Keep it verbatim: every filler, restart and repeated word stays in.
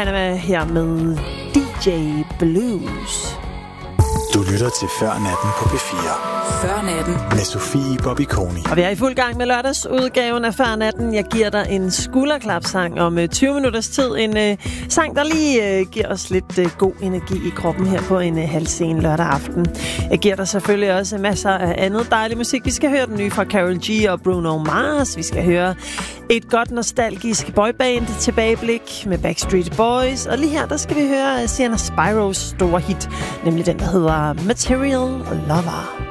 Panama her med D J Blues. Du lytter til Før Natten på P fire. Før Natten med Sofie Bobby Koni. Og vi er i fuld gang med lørdagsudgaven af Før Natten. Jeg giver dig en skulderklapsang om uh, tyve minutters tid. En uh, sang, der lige uh, giver os lidt uh, god energi i kroppen her på en uh, halvsen lørdag aften. Jeg giver dig selvfølgelig også masser af andet dejlig musik. Vi skal høre den nye fra Karol G og Bruno Mars. Vi skal høre et godt nostalgisk boyband tilbageblik med Backstreet Boys. Og lige her, der skal vi høre Sienna Spiros store hit, nemlig den, der hedder Material Lover.